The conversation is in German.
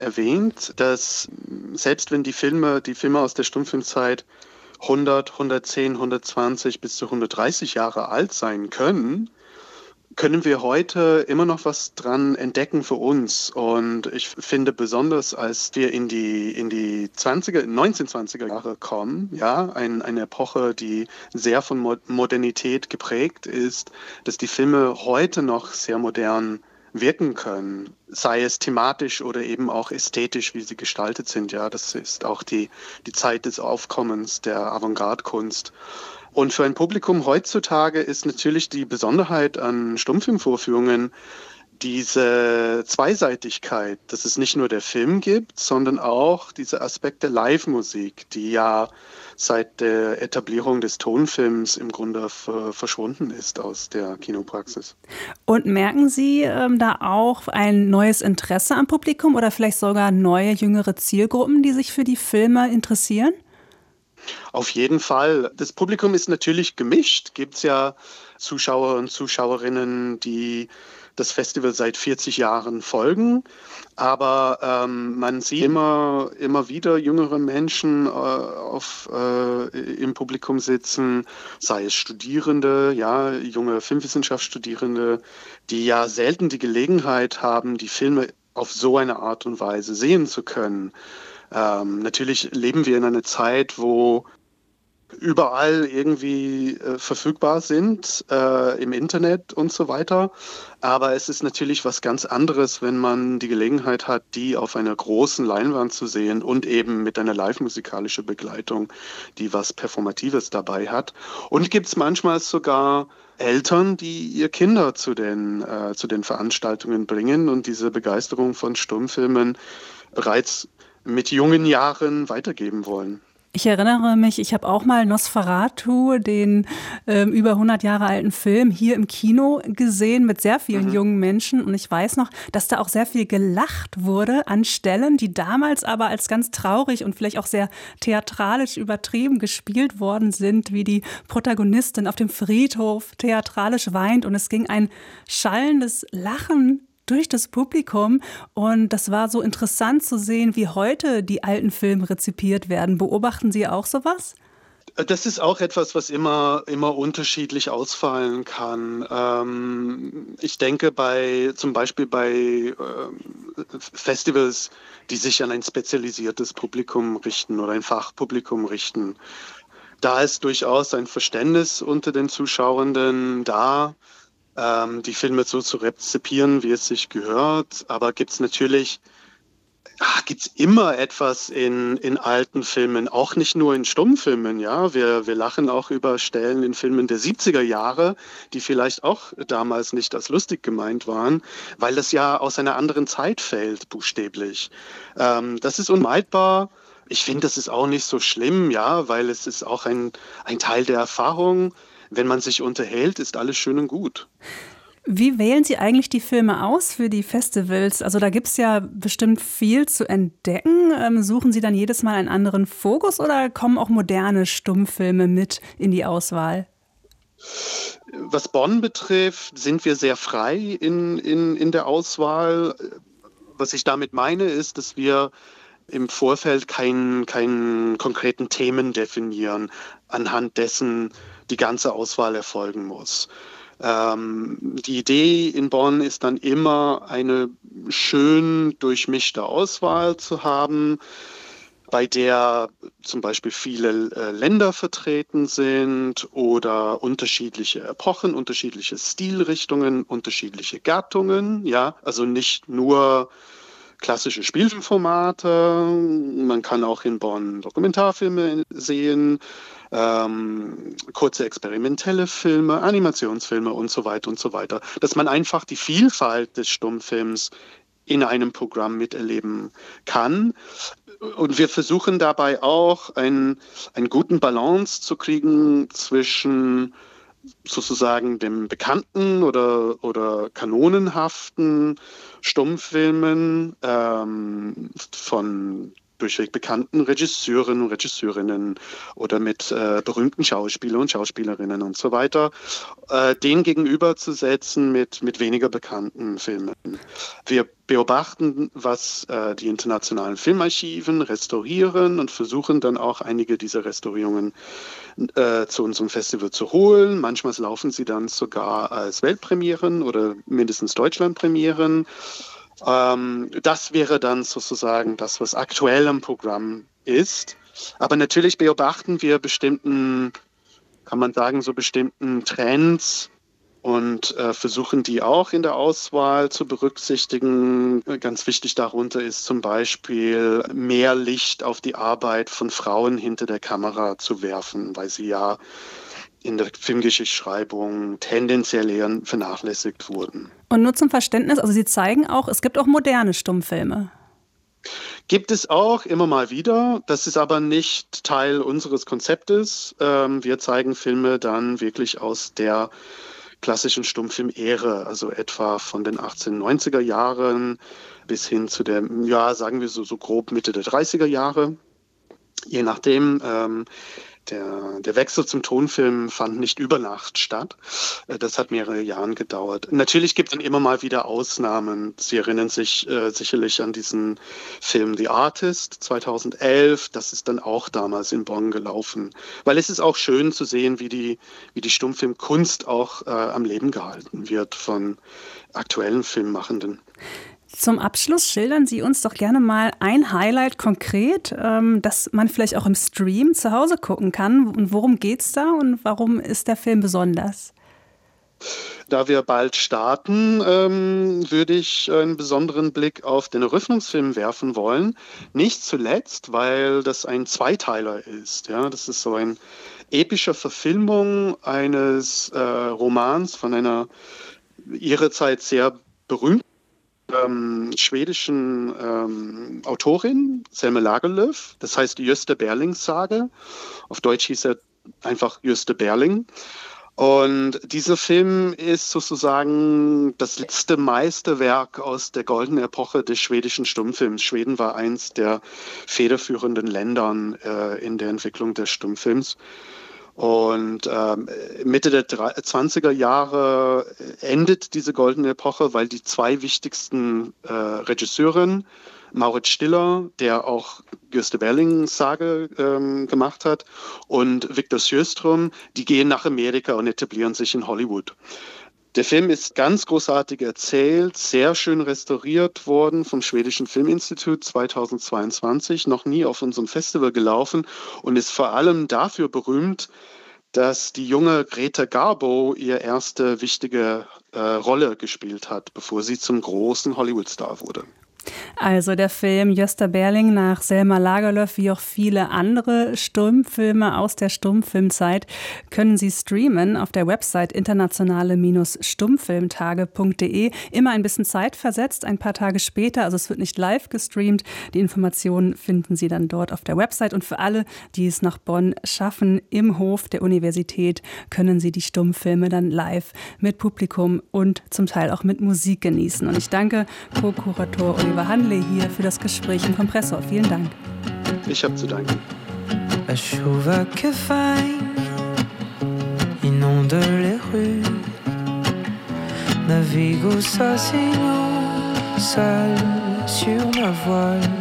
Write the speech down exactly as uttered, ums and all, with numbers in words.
erwähnt, dass selbst wenn die Filme, die Filme aus der Stummfilmzeit hundert, hundertzehn, hundertzwanzig bis zu hundertdreißig Jahre alt sein können, können wir heute immer noch was dran entdecken für uns. Und ich finde besonders, als wir in die, in die zwanziger, neunzehnhundertzwanziger Jahre kommen, ja, ein, eine Epoche, die sehr von Mo- Modernität geprägt ist, dass die Filme heute noch sehr modern wirken können, sei es thematisch oder eben auch ästhetisch, wie sie gestaltet sind. Ja, das ist auch die, die Zeit des Aufkommens der Avantgarde-Kunst. Und für ein Publikum heutzutage ist natürlich die Besonderheit an Stummfilmvorführungen diese Zweiseitigkeit, dass es nicht nur der Film gibt, sondern auch diese Aspekte Live-Musik, die ja seit der Etablierung des Tonfilms im Grunde ver- verschwunden ist aus der Kinopraxis. Und merken Sie ähm, da auch ein neues Interesse am Publikum oder vielleicht sogar neue, jüngere Zielgruppen, die sich für die Filme interessieren? Auf jeden Fall. Das Publikum ist natürlich gemischt. Gibt es ja Zuschauer und Zuschauerinnen, die das Festival seit vierzig Jahren folgen. Aber ähm, man sieht immer, immer wieder jüngere Menschen äh, auf, äh, im Publikum sitzen, sei es Studierende, ja, junge Filmwissenschaftsstudierende, die ja selten die Gelegenheit haben, die Filme auf so eine Art und Weise sehen zu können. Ähm, natürlich leben wir in einer Zeit, wo überall irgendwie äh, verfügbar sind, äh, im Internet und so weiter. Aber es ist natürlich was ganz anderes, wenn man die Gelegenheit hat, die auf einer großen Leinwand zu sehen und eben mit einer live-musikalischen Begleitung, die was Performatives dabei hat. Und gibt es manchmal sogar Eltern, die ihr Kinder zu den, äh, zu den Veranstaltungen bringen und diese Begeisterung von Stummfilmen bereits mit jungen Jahren weitergeben wollen. Ich erinnere mich, ich habe auch mal Nosferatu, den ähm, über hundert Jahre alten Film, hier im Kino gesehen mit sehr vielen mhm. jungen Menschen. Und ich weiß noch, dass da auch sehr viel gelacht wurde an Stellen, die damals aber als ganz traurig und vielleicht auch sehr theatralisch übertrieben gespielt worden sind, wie die Protagonistin auf dem Friedhof theatralisch weint. Und es ging ein schallendes Lachen durch das Publikum. Und das war so interessant zu sehen, wie heute die alten Filme rezipiert werden. Beobachten Sie auch sowas? Das ist auch etwas, was immer, immer unterschiedlich ausfallen kann. Ähm, ich denke bei, zum Beispiel bei ähm, Festivals, die sich an ein spezialisiertes Publikum richten oder ein Fachpublikum richten, da ist durchaus ein Verständnis unter den Zuschauenden da, ähm, die Filme so zu rezipieren, wie es sich gehört. Aber gibt es natürlich, ah, gibt es immer etwas in, in alten Filmen, auch nicht nur in Stummfilmen. Ja? Wir, wir lachen auch über Stellen in Filmen der siebziger Jahre, die vielleicht auch damals nicht als lustig gemeint waren, weil das ja aus einer anderen Zeit fällt, buchstäblich. Ähm, das ist unvermeidbar. Ich finde, das ist auch nicht so schlimm, ja, weil es ist auch ein, ein Teil der Erfahrung. Wenn man sich unterhält, ist alles schön und gut. Wie wählen Sie eigentlich die Filme aus für die Festivals? Also da gibt es ja bestimmt viel zu entdecken. Ähm, suchen Sie dann jedes Mal einen anderen Fokus oder kommen auch moderne Stummfilme mit in die Auswahl? Was Bonn betrifft, sind wir sehr frei in, in, in der Auswahl. Was ich damit meine, ist, dass wir im Vorfeld keinen, keinen konkreten Themen definieren, anhand dessen die ganze Auswahl erfolgen muss. Ähm, die Idee in Bonn ist dann immer, eine schön durchmischte Auswahl zu haben, bei der zum Beispiel viele äh, Länder vertreten sind oder unterschiedliche Epochen, unterschiedliche Stilrichtungen, unterschiedliche Gattungen. Ja, also nicht nur klassische Spielfilmformate. Man kann auch in Bonn Dokumentarfilme sehen, ähm, kurze experimentelle Filme, Animationsfilme und so weiter und so weiter. Dass man einfach die Vielfalt des Stummfilms in einem Programm miterleben kann. Und wir versuchen dabei auch einen, einen guten Balance zu kriegen zwischen sozusagen dem bekannten oder, oder kanonenhaften Stummfilmen ähm, von durchweg bekannten Regisseuren und Regisseurinnen oder mit äh, berühmten Schauspielern und Schauspielerinnen und so weiter, äh, den gegenüberzusetzen mit, mit weniger bekannten Filmen. Wir beobachten, was äh, die internationalen Filmarchiven restaurieren und versuchen dann auch einige dieser Restaurierungen äh, zu unserem Festival zu holen. Manchmal laufen sie dann sogar als Weltpremieren oder mindestens Deutschlandpremieren. Ähm, das wäre dann sozusagen das, was aktuell im Programm ist. Aber natürlich beobachten wir bestimmten, kann man sagen, so bestimmten Trends und äh, versuchen die auch in der Auswahl zu berücksichtigen. Ganz wichtig darunter ist zum Beispiel mehr Licht auf die Arbeit von Frauen hinter der Kamera zu werfen, weil sie ja in der Filmgeschichtsschreibung tendenziell eher vernachlässigt wurden. Und nur zum Verständnis, also Sie zeigen auch, es gibt auch moderne Stummfilme. Gibt es auch immer mal wieder. Das ist aber nicht Teil unseres Konzeptes. Ähm, wir zeigen Filme dann wirklich aus der klassischen Stummfilm-Ära, also etwa von den achtzehnhundertneunziger Jahren bis hin zu der, ja, sagen wir so, so grob Mitte der dreißiger Jahre. Je nachdem. Ähm, Der, der Wechsel zum Tonfilm fand nicht über Nacht statt. Das hat mehrere Jahre gedauert. Natürlich gibt es dann immer mal wieder Ausnahmen. Sie erinnern sich äh, sicherlich an diesen Film The Artist zweitausendelf. Das ist dann auch damals in Bonn gelaufen. Weil es ist auch schön zu sehen, wie die, wie die Stummfilmkunst auch äh, am Leben gehalten wird von aktuellen Filmmachenden. Zum Abschluss schildern Sie uns doch gerne mal ein Highlight konkret, ähm, das man vielleicht auch im Stream zu Hause gucken kann. Und worum geht's da und warum ist der Film besonders? Da wir bald starten, ähm, würde ich einen besonderen Blick auf den Eröffnungsfilm werfen wollen. Nicht zuletzt, weil das ein Zweiteiler ist. Ja? Das ist so eine epische Verfilmung eines äh, Romans von einer ihrer Zeit sehr berühmten Ähm, schwedischen ähm, Autorin, Selma Lagerlöf. Das heißt die Gösta Berling-Sage. Auf Deutsch hieß er einfach Gösta Berling. Und dieser Film ist sozusagen das letzte Meisterwerk aus der goldenen Epoche des schwedischen Stummfilms. Schweden war eins der federführenden Länder äh, in der Entwicklung des Stummfilms. Und ähm, Mitte der zwanziger Jahre endet diese goldene Epoche, weil die zwei wichtigsten äh, Regisseuren, Mauritz Stiller, der auch Gösta Berlings Sage ähm, gemacht hat, und Victor Sjöström, die gehen nach Amerika und etablieren sich in Hollywood. Der Film ist ganz großartig erzählt, sehr schön restauriert worden vom Schwedischen Filminstitut zweitausendzweiundzwanzig, noch nie auf unserem Festival gelaufen und ist vor allem dafür berühmt, dass die junge Greta Garbo ihre erste wichtige äh, Rolle gespielt hat, bevor sie zum großen Hollywood-Star wurde. Also der Film Gösta Berling nach Selma Lagerlöf, wie auch viele andere Stummfilme aus der Stummfilmzeit, können Sie streamen auf der Website internationale Stummfilmtage punkt de. Immer ein bisschen zeitversetzt, ein paar Tage später, also es wird nicht live gestreamt. Die Informationen finden Sie dann dort auf der Website. Und für alle, die es nach Bonn schaffen, im Hof der Universität, können Sie die Stummfilme dann live mit Publikum und zum Teil auch mit Musik genießen. Und ich danke Co-Kurator Oliver Handley hier für das Gespräch im Kompressor. Vielen Dank. Ich habe zu danken. La chuva que faille inonde les rues. Navigo sozinho, seul sur ma voile.